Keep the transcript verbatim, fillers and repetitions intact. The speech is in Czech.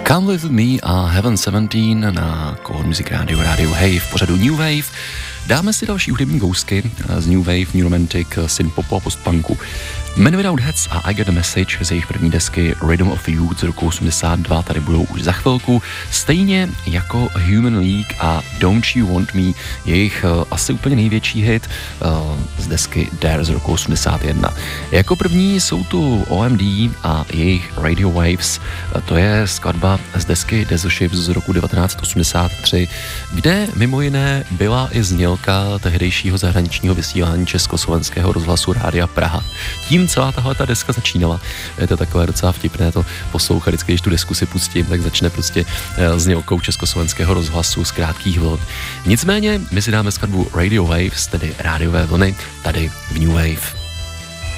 Come With Me a Heaven sedmnáct na Core Music Radio, Radio Wave, v pořadu New Wave. Dáme si další hudební kousky z New Wave, New Romantic, synthpopu a postpunku. Men Without Heads a I Got a Message z jejich první desky Rhythm of Youth z roku osmdesát dva tady budou už za chvilku. Stejně jako Human League a Don't You Want Me, jejich uh, asi úplně největší hit uh, z desky Dare z roku osmdesát jedna. Jako první jsou tu O M D a jejich Radio Waves, uh, to je skladba z desky Desert Ships z roku devatenáct osmdesát tři, kde mimo jiné byla i znělka tehdejšího zahraničního vysílání Československého rozhlasu Rádia Praha. Tím celá tahle ta deska začínala. Je to takové docela vtipné to poslouchat, vždycky, když tu desku si pustím, tak začne prostě znělkou Československého rozhlasu z krátkých vln. Nicméně my si dáme skladbu Radio Waves, tedy rádiové vlny, tady v New Wave.